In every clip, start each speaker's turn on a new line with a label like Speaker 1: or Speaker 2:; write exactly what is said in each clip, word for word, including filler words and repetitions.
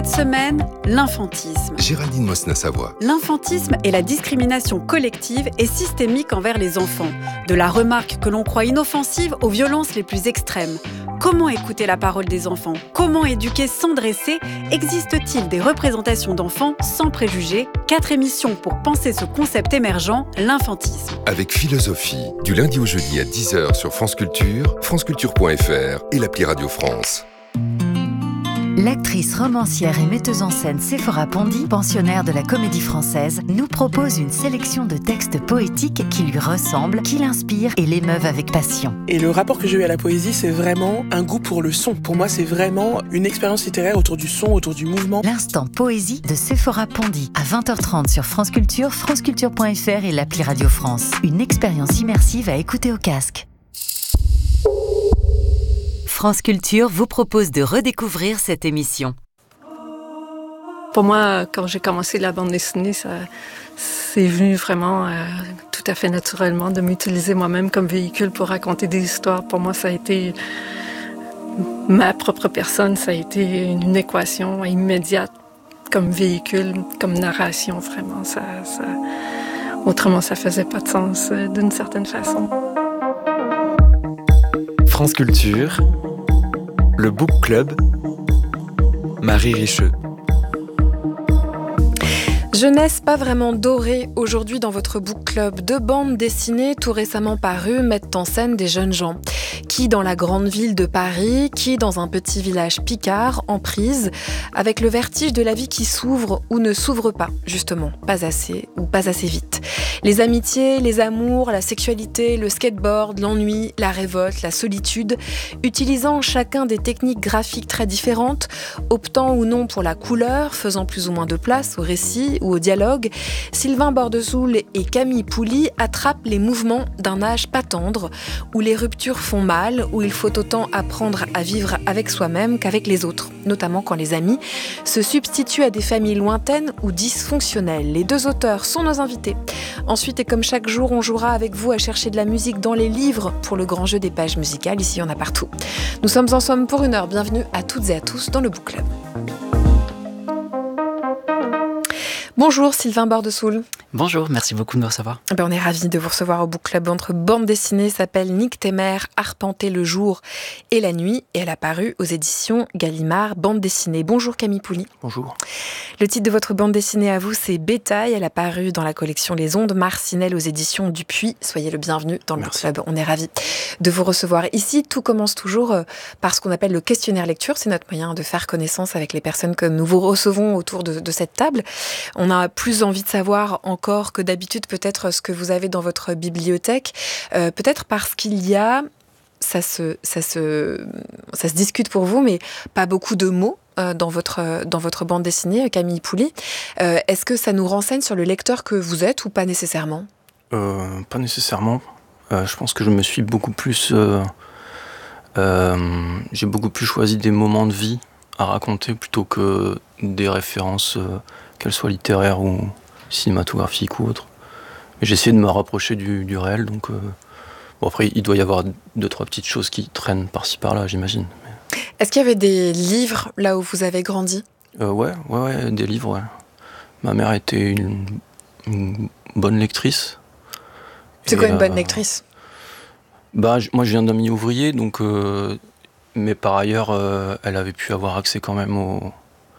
Speaker 1: semaine, l'infantisme.
Speaker 2: Géraldine Mosna-Savoie.
Speaker 1: L'infantisme est la discrimination collective et systémique envers les enfants. De la remarque que l'on croit inoffensive aux violences les plus extrêmes. Comment écouter la parole des enfants ? Comment éduquer sans dresser ? Existe-t-il des représentations d'enfants sans préjugés ? Quatre émissions pour penser ce concept émergent, l'infantisme.
Speaker 2: Avec philosophie, du lundi au jeudi à dix heures sur France Culture, franceculture point f r et l'appli Radio France.
Speaker 3: L'actrice, romancière et metteuse en scène Séphora Pondy, pensionnaire de la Comédie Française, nous propose une sélection de textes poétiques qui lui ressemblent, qui l'inspirent et l'émeuvent avec passion.
Speaker 4: Et le rapport que j'ai eu à la poésie, c'est vraiment un goût pour le son. Pour moi, c'est vraiment une expérience littéraire autour du son, autour du mouvement.
Speaker 3: L'instant poésie de Séphora Pondy, à vingt heures trente sur France Culture, franceculture point f r et l'appli Radio France. Une expérience immersive à écouter au casque. France Culture vous propose de redécouvrir cette émission.
Speaker 5: Pour moi, quand j'ai commencé la bande dessinée, ça, c'est venu vraiment euh, tout à fait naturellement de m'utiliser moi-même comme véhicule pour raconter des histoires. Pour moi, ça a été ma propre personne, ça a été une équation immédiate comme véhicule, comme narration, vraiment. Ça, ça... Autrement, ça faisait pas de sens euh, d'une certaine façon.
Speaker 6: France Culture, le Book Club, Marie Richeux.
Speaker 7: Jeunesse pas vraiment dorée aujourd'hui dans votre book club. Deux bandes dessinées tout récemment parues mettent en scène des jeunes gens. Qui dans la grande ville de Paris, qui dans un petit village picard, en prise, avec le vertige de la vie qui s'ouvre ou ne s'ouvre pas, justement, pas assez ou pas assez vite. Les amitiés, les amours, la sexualité, le skateboard, l'ennui, la révolte, la solitude, utilisant chacun des techniques graphiques très différentes, optant ou non pour la couleur, faisant plus ou moins de place au récit ou au dialogue, Sylvain Bordesoul et Camille Pouli attrapent les mouvements d'un âge pas tendre, où les ruptures font mal, où il faut autant apprendre à vivre avec soi-même qu'avec les autres, notamment quand les amis se substituent à des familles lointaines ou dysfonctionnelles. Les deux auteurs sont nos invités. Ensuite, et comme chaque jour, on jouera avec vous à chercher de la musique dans les livres pour le grand jeu des pages musicales. Ici, il y en a partout. Nous sommes en somme pour une heure. Bienvenue à toutes et à tous dans le Book Club. Bonjour Sylvain Bordesoul.
Speaker 8: Bonjour, merci beaucoup de me recevoir.
Speaker 7: Ben, on est ravis de vous recevoir au Book Club. Votre bande dessinée s'appelle Nick Temer, Arpenter le jour et la nuit, et elle a paru aux éditions Gallimard, bande dessinée. Bonjour Camille Pouli.
Speaker 8: Bonjour.
Speaker 7: Le titre de votre bande dessinée à vous, c'est Bétail. Elle a paru dans la collection Les Ondes Marcinelle aux éditions Dupuis. Soyez le bienvenu dans le Book Club. On est ravis de vous recevoir ici. Tout commence toujours par ce qu'on appelle le questionnaire lecture. C'est notre moyen de faire connaissance avec les personnes que nous vous recevons autour de, de cette table. On a plus envie de savoir encore que d'habitude peut-être ce que vous avez dans votre bibliothèque, euh, peut-être parce qu'il y a, ça se, ça, se, ça se discute pour vous, mais pas beaucoup de mots euh, dans, votre, dans votre bande dessinée, Camille Pouli. Euh, est-ce que ça nous renseigne sur le lecteur que vous êtes ou pas nécessairement ?
Speaker 8: euh, Pas nécessairement. Euh, je pense que je me suis beaucoup plus... Euh, euh, j'ai beaucoup plus choisi des moments de vie à raconter plutôt que des références... Euh, qu'elle soit littéraire ou cinématographique ou autre. Mais j'ai essayé de me rapprocher du, du réel, donc... Euh, bon, après, il doit y avoir deux, trois petites choses qui traînent par-ci, par-là, j'imagine. Mais...
Speaker 7: Est-ce qu'il y avait des livres, là où vous avez grandi ?
Speaker 8: euh, ouais, ouais, ouais, des livres, ouais. Ma mère était une, une bonne lectrice.
Speaker 7: C'est quoi une euh, bonne lectrice ?
Speaker 8: Bah, moi, je viens d'un milieu ouvrier, donc... Euh, mais par ailleurs, euh, elle avait pu avoir accès quand même au...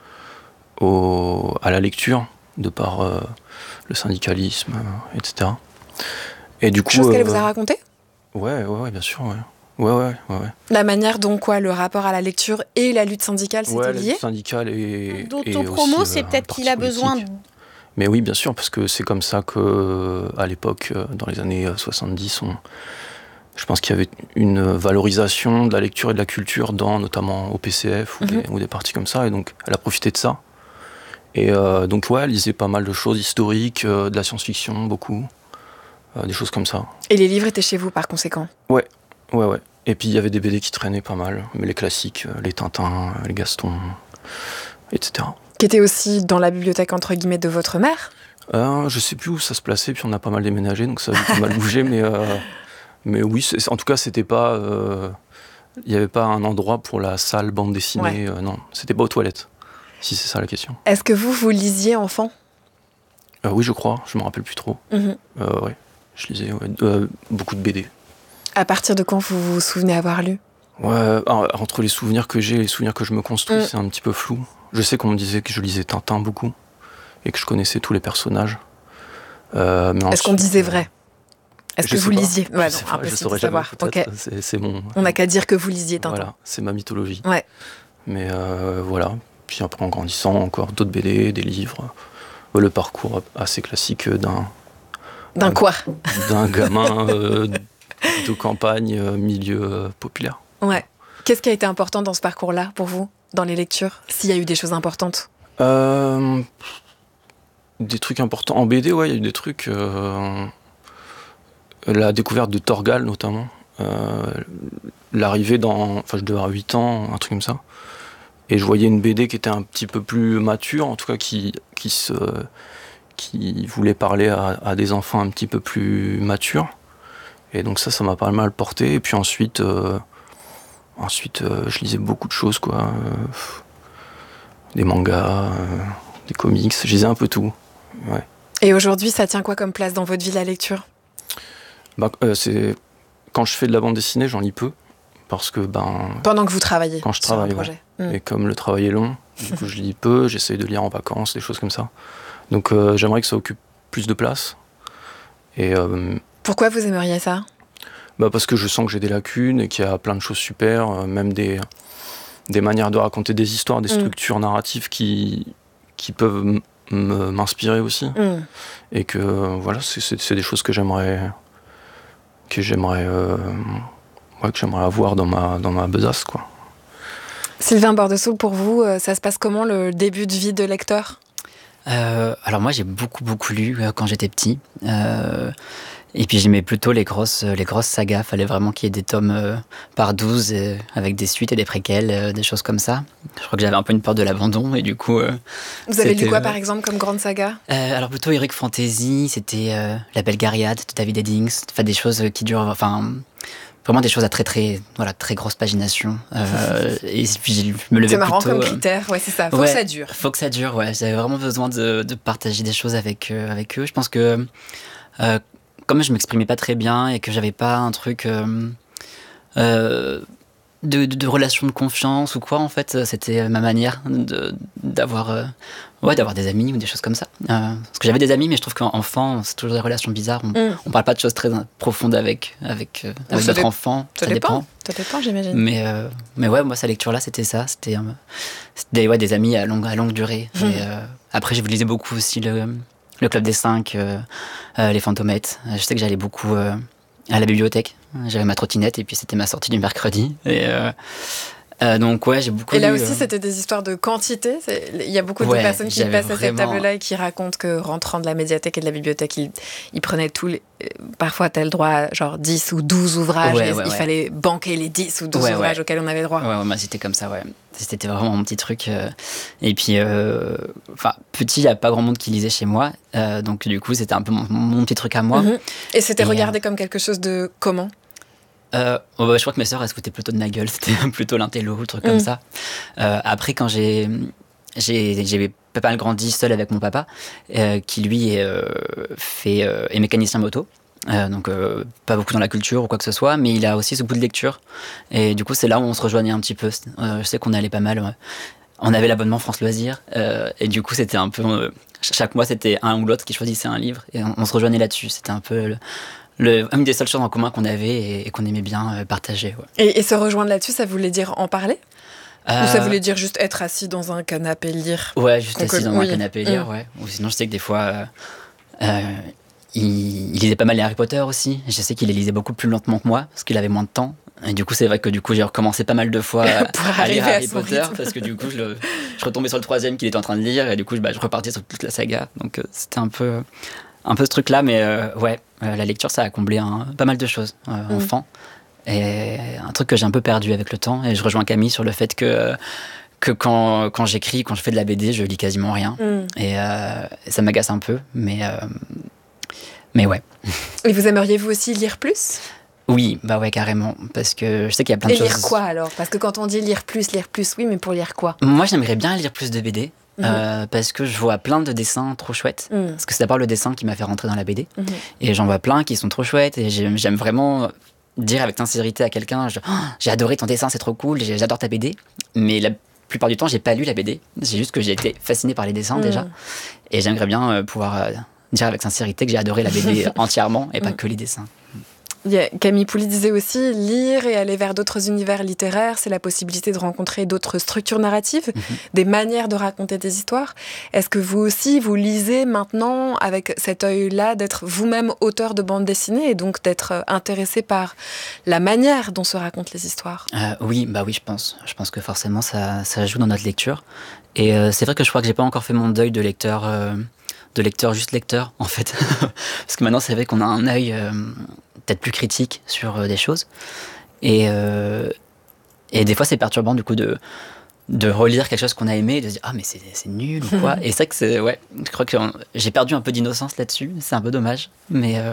Speaker 8: Au, à la lecture, de par euh, le syndicalisme, euh, et cetera. Et du coup,
Speaker 7: chose qu'elle
Speaker 8: euh,
Speaker 7: vous a raconté ?
Speaker 8: Ouais, ouais, ouais, bien sûr, ouais. Ouais, ouais, ouais, ouais.
Speaker 7: La manière dont quoi, le rapport à la lecture et la lutte syndicale, c'était
Speaker 8: ouais,
Speaker 7: lié ?
Speaker 8: La lutte syndicale et...
Speaker 9: Dans
Speaker 8: et
Speaker 9: ton promo,
Speaker 8: aussi,
Speaker 9: c'est
Speaker 8: euh,
Speaker 9: peut-être qu'il a besoin... De...
Speaker 8: Mais oui, bien sûr, parce que c'est comme ça que, à l'époque, dans les années soixante-dix, on... je pense qu'il y avait une valorisation de la lecture et de la culture dans, notamment, au P C F ou, mm-hmm. des, ou des partis comme ça, et donc elle a profité de ça. Et euh, donc ouais, elle lisait pas mal de choses historiques, euh, de la science-fiction, beaucoup, euh, des choses comme ça.
Speaker 7: Et les livres étaient chez vous par conséquent ?
Speaker 8: Ouais, ouais, ouais. Et puis il y avait des B D qui traînaient pas mal, mais les classiques, euh, les Tintins, les Gaston, et cetera.
Speaker 7: Qui étaient aussi dans la bibliothèque entre guillemets de votre mère ?
Speaker 8: euh, Je sais plus où ça se plaçait, puis on a pas mal déménagé, donc ça a pas mal bougé, mais, euh, mais oui, en tout cas c'était pas... Il euh, n'y avait pas un endroit pour la salle bande dessinée, ouais. euh, non, c'était pas aux toilettes. si c'est ça la question.
Speaker 7: Est-ce que vous, vous lisiez enfant ?
Speaker 8: euh, Oui, je crois, je me rappelle plus trop.
Speaker 7: Mm-hmm.
Speaker 8: Euh, ouais, je lisais ouais, euh, beaucoup de B D.
Speaker 7: À partir de quand vous vous souvenez avoir lu ?
Speaker 8: Ouais, entre les souvenirs que j'ai et les souvenirs que je me construis,
Speaker 7: mm.
Speaker 8: c'est un petit peu flou. Je sais qu'on me disait que je lisais Tintin beaucoup et que je connaissais tous les personnages. Euh, mais
Speaker 7: Est-ce
Speaker 8: ensuite,
Speaker 7: qu'on disait vrai ? Est-ce que vous
Speaker 8: pas.
Speaker 7: lisiez ? Ouais,
Speaker 8: je
Speaker 7: non,
Speaker 8: pas,
Speaker 7: impossible
Speaker 8: je saurais
Speaker 7: de savoir.
Speaker 8: jamais,
Speaker 7: Okay.
Speaker 8: c'est, c'est mon...
Speaker 7: On n'a qu'à dire que vous lisiez Tintin.
Speaker 8: Voilà, c'est ma mythologie.
Speaker 7: Ouais.
Speaker 8: Mais euh, voilà. Puis après, en grandissant, encore d'autres B D, des livres. Le parcours assez classique d'un...
Speaker 7: D'un quoi ?
Speaker 8: D'un gamin euh, de campagne, euh, milieu euh, populaire.
Speaker 7: Ouais. Qu'est-ce qui a été important dans ce parcours-là, pour vous, dans les lectures, s'il y a eu des choses importantes ?
Speaker 8: euh, Des trucs importants. En B D, ouais, il y a eu des trucs... Euh, la découverte de Torgal, notamment. Euh, l'arrivée dans... Enfin, je devais avoir huit ans, un truc comme ça. Et je voyais une B D qui était un petit peu plus mature, en tout cas qui, qui, se, qui voulait parler à, à des enfants un petit peu plus matures. Et donc ça, ça m'a pas mal porté. Et puis ensuite, euh, ensuite euh, je lisais beaucoup de choses, quoi. Euh, des mangas, euh, des comics, je lisais un peu tout. Ouais.
Speaker 7: Et aujourd'hui, ça tient quoi comme place dans votre vie, la lecture ?
Speaker 8: Bah, euh, c'est... Quand je fais de la bande dessinée, j'en lis peu. Parce que, ben...
Speaker 7: Pendant que vous travaillez
Speaker 8: quand je
Speaker 7: sur
Speaker 8: travaille,
Speaker 7: un projet.
Speaker 8: Ouais.
Speaker 7: Mmh.
Speaker 8: Et comme le travail est long, du coup, je lis peu, j'essaye de lire en vacances, des choses comme ça. Donc, euh, j'aimerais que ça occupe plus de place. Et... Euh,
Speaker 7: Pourquoi vous aimeriez ça ?
Speaker 8: Bah parce que je sens que j'ai des lacunes et qu'il y a plein de choses super, euh, même des, des manières de raconter des histoires, des structures mmh. narratives qui, qui peuvent m- m- m'inspirer aussi.
Speaker 7: Mmh.
Speaker 8: Et que euh, voilà, c'est, c'est, c'est des choses que j'aimerais, que j'aimerais, euh, ouais, que j'aimerais avoir dans ma, dans ma besace, quoi.
Speaker 7: Sylvain Bordesoulle, pour vous, ça se passe comment le début de vie de lecteur ?
Speaker 9: euh, Alors moi, j'ai beaucoup, beaucoup lu euh, quand j'étais petit. Euh, Et puis j'aimais plutôt les grosses, les grosses sagas. Fallait vraiment qu'il y ait des tomes euh, par douze euh, avec des suites et des préquels, euh, des choses comme ça. Je crois que j'avais un peu une peur de l'abandon et du coup... Euh,
Speaker 7: Vous avez lu quoi par exemple comme grande saga ?
Speaker 9: euh, Alors plutôt Heroic Fantasy, c'était euh, La Belgariade de David Eddings. Enfin des choses qui durent... Enfin, vraiment des choses à très très, voilà, très grosse pagination. Euh, et puis je me levais
Speaker 7: c'est marrant
Speaker 9: plutôt,
Speaker 7: comme critère, ouais c'est ça. Faut
Speaker 9: ouais,
Speaker 7: que ça dure.
Speaker 9: Faut que ça dure, ouais. J'avais vraiment besoin de, de partager des choses avec, euh, avec eux. Je pense que... Euh, comme je m'exprimais pas très bien et que j'avais pas un truc euh, euh, de, de, de relation de confiance ou quoi, en fait, c'était ma manière de, d'avoir, euh, ouais, d'avoir des amis ou des choses comme ça. Euh, parce que j'avais des amis, mais je trouve qu'enfant, c'est toujours des relations bizarres. On, mm. on parle pas de choses très profondes avec, avec, euh, avec notre dé- enfant.
Speaker 7: Ça, ça dépend. dépend. Ça dépend, j'imagine.
Speaker 9: Mais, euh, mais ouais, moi, sa lecture-là, c'était ça. C'était, euh, c'était ouais, des amis à longue, à longue durée. Mm. Et, euh, après, je lisais beaucoup aussi le... Le Club des Cinq, euh, euh, les Fantomettes. Je sais que j'allais beaucoup euh, à la bibliothèque. J'avais ma trottinette et puis c'était ma sortie du mercredi. Et euh, euh, donc ouais, j'ai beaucoup.
Speaker 7: Et là
Speaker 9: lu,
Speaker 7: aussi,
Speaker 9: euh...
Speaker 7: c'était des histoires de quantité. Il y a beaucoup
Speaker 9: ouais,
Speaker 7: de personnes qui passent
Speaker 9: vraiment...
Speaker 7: à cette table-là et qui racontent que rentrant de la médiathèque et de la bibliothèque, ils, ils prenaient tous les. Parfois, t'as le droit à genre dix ou douze ouvrages.
Speaker 9: Ouais,
Speaker 7: et
Speaker 9: ouais,
Speaker 7: il
Speaker 9: ouais.
Speaker 7: fallait banquer les dix ou douze
Speaker 9: ouais,
Speaker 7: ouvrages
Speaker 9: ouais.
Speaker 7: auxquels on avait droit.
Speaker 9: Ouais, ouais, moi c'était comme ça, ouais. C'était vraiment mon petit truc. Euh, et puis, euh, enfin, petit, il n'y a pas grand monde qui lisait chez moi. Euh, donc, du coup, c'était un peu mon, mon petit truc à moi.
Speaker 7: Mm-hmm. Et c'était
Speaker 9: et,
Speaker 7: regardé
Speaker 9: euh,
Speaker 7: comme quelque chose de comment ?
Speaker 9: Euh, oh bah, je crois que mes sœurs, elles se foutaient plutôt de ma gueule. C'était plutôt l'intello, le truc mm. comme ça. Euh, après, quand j'ai, j'ai, j'ai pas mal grandi seul avec mon papa, euh, qui lui est, euh, fait, euh, est mécanicien moto. Euh, donc, euh, pas beaucoup dans la culture ou quoi que ce soit, mais il a aussi ce goût de lecture. Et du coup, c'est là où on se rejoignait un petit peu. Euh, je sais qu'on allait pas mal. Ouais. On avait l'abonnement France Loisirs. Euh, et du coup, c'était un peu. Euh, chaque mois, c'était un ou l'autre qui choisissait un livre. Et on, on se rejoignait là-dessus. C'était un peu. Le, Le, une des seules choses en commun qu'on avait et, et qu'on aimait bien euh, partager. Ouais.
Speaker 7: Et, et se rejoindre là-dessus, ça voulait dire en parler ?
Speaker 9: euh...
Speaker 7: Ou ça voulait dire juste être assis dans un canapé lire ?
Speaker 9: Ouais, juste assis dans
Speaker 7: oui.
Speaker 9: un canapé lire, mmh. ouais. Ou sinon, je sais que des fois, euh, euh, il, il lisait pas mal les Harry Potter aussi. Je sais qu'il les lisait beaucoup plus lentement que moi, parce qu'il avait moins de temps. Et du coup, c'est vrai que du coup, j'ai recommencé pas mal de fois à, à lire Harry à Potter, rythme. Parce que du coup, je, le, je retombais sur le troisième qu'il était en train de lire, et du coup, bah, je repartais sur toute la saga. Donc, euh, c'était un peu... Un peu ce truc-là, mais euh, ouais, euh, la lecture, ça a comblé un, pas mal de choses, euh, mmh. enfant. Et un truc que j'ai un peu perdu avec le temps. Et je rejoins Camille sur le fait que, que quand, quand j'écris, quand je fais de la B D, je lis quasiment rien. Mmh. Et, euh, et ça m'agace un peu, mais, euh, mais ouais.
Speaker 7: Et vous aimeriez vous aussi lire plus ?
Speaker 9: Oui, bah ouais, carrément. Parce que je sais qu'il y a plein de
Speaker 7: Et
Speaker 9: choses.
Speaker 7: lire quoi alors? Parce que quand on dit lire plus, lire plus, oui, mais pour lire quoi?
Speaker 9: Moi, j'aimerais bien lire plus de B D.
Speaker 7: Mhm.
Speaker 9: Euh, parce que je vois plein de dessins trop chouettes.
Speaker 7: Mhm.
Speaker 9: Parce que c'est d'abord le dessin qui m'a fait rentrer dans la B D.
Speaker 7: Mhm.
Speaker 9: Et j'en vois plein qui sont trop chouettes. Et j'aime, j'aime vraiment dire avec sincérité à quelqu'un je- oh, j'ai adoré ton dessin, c'est trop cool, j'ai- j'adore ta B D. Mais la plupart du temps, j'ai pas lu la B D. C'est juste que j'ai été fasciné par les dessins
Speaker 7: Mhm.
Speaker 9: déjà. Et j'aimerais bien euh, pouvoir euh, dire avec sincérité que j'ai adoré la B D entièrement et pas
Speaker 7: Mhm.
Speaker 9: que les dessins.
Speaker 7: Il y a- Camille Pouli disait aussi, lire et aller vers d'autres univers littéraires, c'est la possibilité de rencontrer d'autres structures narratives,
Speaker 9: Mhm.
Speaker 7: des manières de raconter des histoires. Est-ce que vous aussi, vous lisez maintenant avec cet œil-là d'être vous-même auteur de bande dessinée et donc d'être euh, intéressé par la manière dont se racontent les histoires?
Speaker 9: Euh, oui, bah oui, je pense. Je pense que forcément, ça, ça joue dans notre lecture. Et euh, c'est vrai que je crois que j'ai pas encore fait mon deuil de lecteur, euh, de lecteur juste lecteur, en fait. Parce que maintenant, c'est vrai qu'on a un œil euh, peut-être plus critique sur euh, des choses. Et, euh, et des fois, c'est perturbant, du coup, de, de relire quelque chose qu'on a aimé et de se dire « Ah, mais c'est, c'est nul ou quoi ?» Et c'est vrai que c'est... Ouais, je crois que j'ai perdu un peu d'innocence là-dessus. C'est un peu dommage. Mais euh,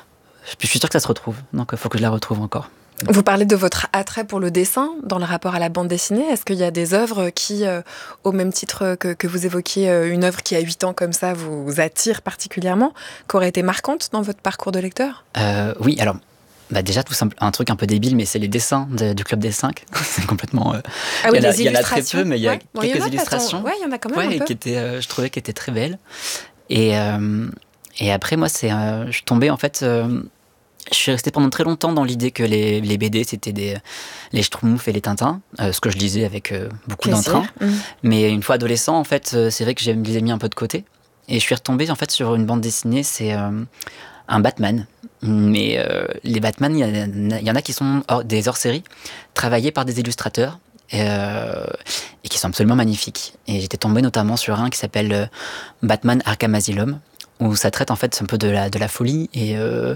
Speaker 9: je suis sûr que ça se retrouve. Donc, il faut que je la retrouve encore.
Speaker 7: Vous parlez de votre attrait pour le dessin dans le rapport à la bande dessinée. Est-ce qu'il y a des œuvres qui, euh, au même titre que, que vous évoquiez, euh, une œuvre qui a huit ans comme ça vous, vous attire particulièrement, qui aurait été marquante dans votre parcours de lecteur?
Speaker 9: Euh, oui, alors, bah déjà, tout simple, un truc un peu débile, mais c'est les dessins de- du Club des cinq. C'est complètement... euh,
Speaker 7: Ah oui,
Speaker 9: il y en a-
Speaker 7: des
Speaker 9: il y en a très
Speaker 7: illustrations.
Speaker 9: peu, mais il y a
Speaker 7: Ouais. Bon, il y en
Speaker 9: quelques
Speaker 7: a pas tant.
Speaker 9: illustrations.
Speaker 7: Ouais, il y en a quand même
Speaker 9: Ouais,
Speaker 7: un peu.
Speaker 9: qui étaient, euh, je trouvais qu'elles étaient très belles. Et, euh, et après, moi, c'est, euh, je suis tombée, en fait... euh, je suis restée pendant très longtemps dans l'idée que les, les B D, c'était des, les Schtroumpfs et les Tintins, euh, ce que je lisais avec euh, beaucoup
Speaker 7: Plaisir.
Speaker 9: d'entrain.
Speaker 7: Mmh.
Speaker 9: Mais une fois adolescent, en fait, euh, c'est vrai que je les ai mis un peu de côté. Et je suis retombée, en fait, sur une bande dessinée, c'est euh, un Batman. Mais euh, les Batman, il y, a- il y en a qui sont hors- des hors-séries, travaillés par des illustrateurs, euh, et qui sont absolument magnifiques. Et j'étais tombée notamment sur un qui s'appelle euh, Batman Arkham Asylum, où ça traite, en fait, un peu de la, de la folie, et... Euh,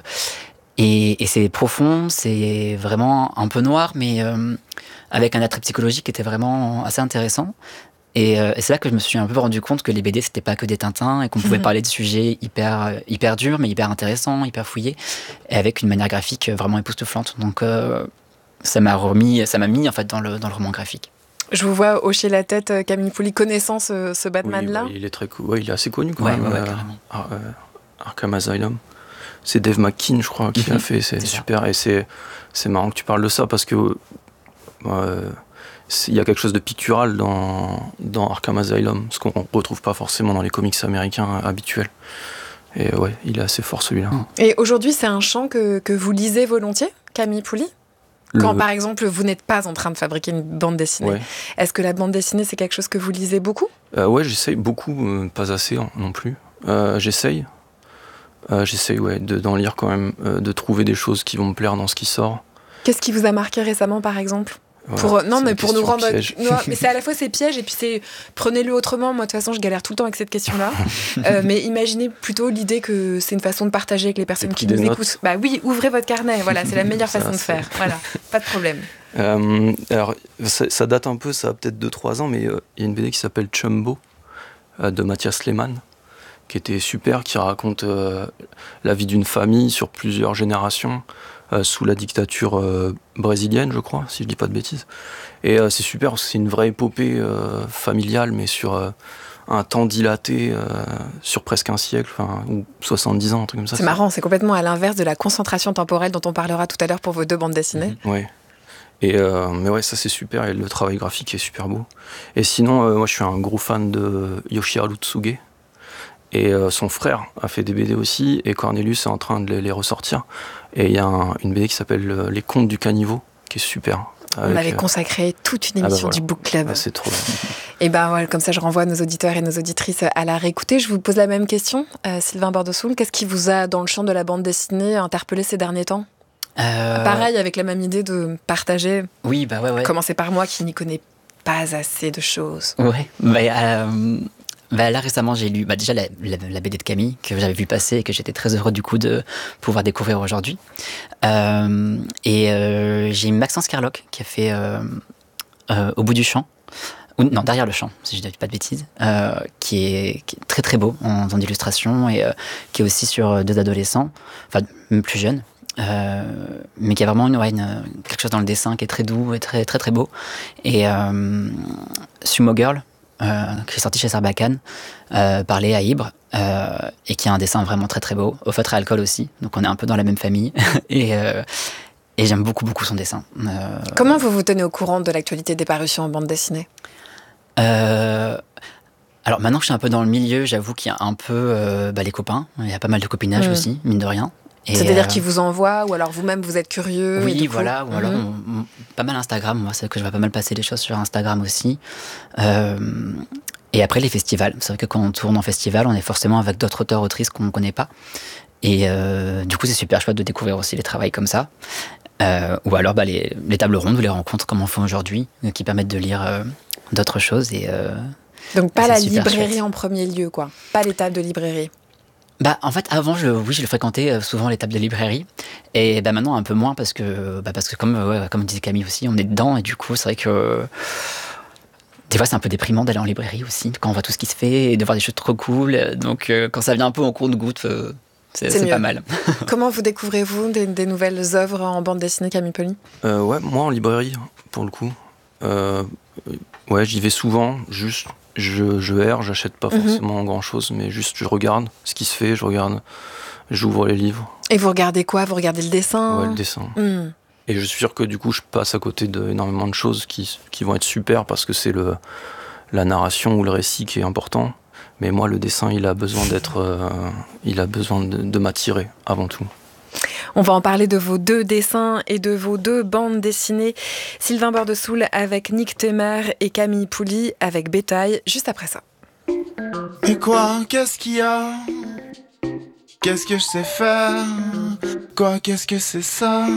Speaker 9: Et, et c'est profond, c'est vraiment un peu noir, mais euh, avec un attrait psychologique qui était vraiment assez intéressant. Et, euh, et c'est là que je me suis un peu rendu compte que les B D, c'était pas que des Tintins et qu'on pouvait
Speaker 7: Mhm.
Speaker 9: parler de sujets hyper, hyper durs, mais hyper intéressants, hyper fouillés, et avec une manière graphique vraiment époustouflante. Donc euh, ça m'a remis, ça m'a mis en fait dans le, dans le roman graphique.
Speaker 7: Je vous vois hocher la tête, euh, Camille Pouli, connaissant ce, ce Batman-là.
Speaker 8: Oui, ouais, il est très cool. Ouais, il est assez connu quand
Speaker 9: Ouais,
Speaker 8: même.
Speaker 9: ouais, ouais,
Speaker 8: euh,
Speaker 9: carrément.
Speaker 8: Ar- euh, Arkham Asylum. C'est Dave McKean, je crois, qui
Speaker 9: Mhm.
Speaker 8: l'a fait. C'est,
Speaker 9: C'est ça.
Speaker 8: super. Et c'est, c'est marrant que tu parles de ça parce que euh, c'est- il y a quelque chose de pictural dans, dans Arkham Asylum, ce qu'on retrouve pas forcément dans les comics américains habituels. Et ouais, il est assez fort celui-là.
Speaker 9: Mhm.
Speaker 7: Et aujourd'hui, c'est un champ que, que vous lisez volontiers, Camille Pouli? Quand,
Speaker 8: Le-
Speaker 7: par exemple, vous n'êtes pas en train de fabriquer une bande dessinée,
Speaker 8: Ouais.
Speaker 7: est-ce que la bande dessinée, c'est quelque chose que vous lisez beaucoup?
Speaker 8: Euh, ouais, j'essaye beaucoup, euh, pas assez hein, non plus. Euh, j'essaye. Euh, j'essaye ouais, de, d'en lire quand même, euh, de trouver des choses qui vont me plaire dans ce qui sort.
Speaker 7: Qu'est-ce qui vous a marqué récemment, par exemple?
Speaker 8: Voilà,
Speaker 7: Pour, non,
Speaker 8: c'est
Speaker 7: mais
Speaker 8: une
Speaker 7: pour nous
Speaker 8: question
Speaker 7: rendre.
Speaker 8: piège.
Speaker 7: Non, mais c'est à la fois c'est piège et puis c'est prenez-le autrement. Moi, de toute façon, je galère tout le temps avec cette question-là. Euh, mais imaginez plutôt l'idée que c'est une façon de partager avec les personnes
Speaker 8: J'ai
Speaker 7: qui
Speaker 8: pris
Speaker 7: nous
Speaker 8: des notes.
Speaker 7: écoutent. Bah oui, ouvrez votre carnet. Voilà, c'est la meilleure
Speaker 8: Ça,
Speaker 7: façon de
Speaker 8: c'est-
Speaker 7: faire. Voilà, pas de problème.
Speaker 8: Euh, alors, ça, ça date un peu, ça a peut-être deux trois ans, mais euh, il y a une B D qui s'appelle Chumbo, euh, de Mathias Lehmann, qui était super, qui raconte euh, la vie d'une famille sur plusieurs générations, euh, sous la dictature euh, brésilienne, je crois, si je dis pas de bêtises. Et euh, c'est super, parce que c'est une vraie épopée euh, familiale, mais sur euh, un temps dilaté, euh, sur presque un siècle, enfin, ou soixante-dix ans, un truc comme ça.
Speaker 7: C'est marrant, c'est complètement à l'inverse de la concentration temporelle dont on parlera tout à l'heure pour vos deux bandes dessinées.
Speaker 8: Ouais. Et euh, mais ouais, ça c'est super, et le travail graphique est super beau. Et sinon, euh, moi je suis un gros fan de Yoshiharu Tsuge. Et euh, son frère a fait des B D aussi, et Cornelius est en train de les, les ressortir. Et il y a un- une B D qui s'appelle euh, Les Contes du Caniveau, qui est super.
Speaker 7: On
Speaker 8: Avec,
Speaker 7: avait
Speaker 8: euh,
Speaker 7: consacré toute une
Speaker 8: ah bah
Speaker 7: émission
Speaker 8: voilà.
Speaker 7: du Book Club.
Speaker 8: ah, c'est trop bien.
Speaker 7: Et ben voilà, comme ça, je renvoie nos auditeurs et nos auditrices à la réécouter. Je vous pose la même question, euh, Sylvain Bordesoul. Qu'est-ce qui vous a, dans le champ de la bande dessinée, interpellé ces derniers temps?
Speaker 9: Euh,
Speaker 7: Pareil, avec la même idée de partager.
Speaker 9: Oui, bah ouais, ouais.
Speaker 7: Commencer par moi qui n'y connais pas assez de choses.
Speaker 9: Ouais, bah, euh, bah là récemment j'ai lu bah, déjà la, la, la B D de Camille que j'avais vu passer et que j'étais très heureux du coup de pouvoir découvrir aujourd'hui. Euh, et euh, j'ai Maxence Kerlock qui a fait euh, euh, Au bout du champ, ou non derrière le champ si je ne dis pas de bêtises, euh, qui, est, qui est très très beau en, en illustration et euh, qui est aussi sur deux adolescents, enfin même plus jeunes. euh, mais qui a vraiment une, ouais, une, quelque chose dans le dessin qui est très doux et très très très beau. Et euh, Sumo Girl, euh, qui est sorti chez Sarbacane, euh, par Léa Ibre, euh, et qui a un dessin vraiment très très beau, au feutre et alcool aussi, donc on est un peu dans la même famille. et, euh, et j'aime beaucoup beaucoup son dessin. Euh,
Speaker 7: Comment vous vous tenez au courant de l'actualité des parutions en bande dessinée ?
Speaker 9: euh, Alors maintenant que je suis un peu dans le milieu, j'avoue qu'il y a un peu euh, bah, les copains, il y a pas mal de copinage mmh. aussi, mine de rien.
Speaker 7: Et c'est-à-dire euh... qu'ils vous envoient, ou alors vous-même vous êtes curieux?
Speaker 9: Oui,
Speaker 7: et
Speaker 9: voilà,
Speaker 7: coup...
Speaker 9: ou alors mmh. on, on, pas mal Instagram, moi c'est vrai que je vois pas mal passer des choses sur Instagram aussi. Euh, et après les festivals, c'est vrai que quand on tourne en festival, on est forcément avec d'autres auteurs, autrices qu'on ne connaît pas. Et euh, du coup c'est super chouette de découvrir aussi les travails comme ça. Euh, ou alors bah, les, les tables rondes ou les rencontres comme on fait aujourd'hui, euh, qui permettent de lire euh, d'autres choses. Et, euh,
Speaker 7: Donc pas la librairie
Speaker 9: chouette.
Speaker 7: En premier lieu, quoi. Pas les tables de librairie.
Speaker 9: Bah, en fait, avant, je, oui, je le fréquentais euh, souvent les tables de librairie. Et bah, maintenant, un peu moins parce que, bah, parce que comme, ouais, comme disait Camille aussi, on est dedans. Et du coup, c'est vrai que euh, des fois, c'est un peu déprimant d'aller en librairie aussi, quand on voit tout ce qui se fait et de voir des choses trop cool. Donc, euh, quand ça vient un peu en compte-goutte, euh, c'est, c'est, c'est pas mal.
Speaker 7: Comment vous découvrez-vous des, des nouvelles œuvres en bande dessinée, Camille Poli ?
Speaker 8: euh, Ouais, moi en librairie, pour le coup. Euh, ouais, j'y vais souvent, juste... Je, je erre, j'achète pas forcément mm-hmm. grand chose, mais juste je regarde ce qui se fait, je regarde, j'ouvre les livres.
Speaker 7: Et vous regardez quoi ? Vous regardez le dessin ?
Speaker 8: Ouais, le dessin.
Speaker 7: Mm.
Speaker 8: Et je suis sûr que du coup, je passe à côté d'énormément de choses qui, qui vont être super parce que c'est le, la narration ou le récit qui est important. Mais moi, le dessin, il a besoin d'être, euh, il a besoin de, de m'attirer avant tout.
Speaker 7: On va en parler de vos deux dessins et de vos deux bandes dessinées. Sylvain Bordesoul avec Nick Temer et Camille Poli avec Bétail, juste après ça.
Speaker 10: Et quoi, qu'est-ce qu'il y a ? Qu'est-ce que je sais faire ? Quoi, qu'est-ce que c'est ça ?